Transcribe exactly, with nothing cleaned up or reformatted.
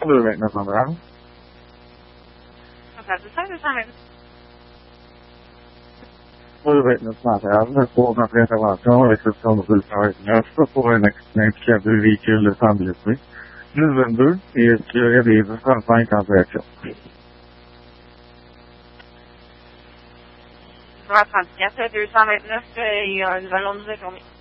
Full witness on that. Okay, the same time. Full witness material på den reservationen liksom nästa på en extra bevis samtidigt. November är jag vet att han fick kanske. Vad fan ska jag säga du samma nästa i London.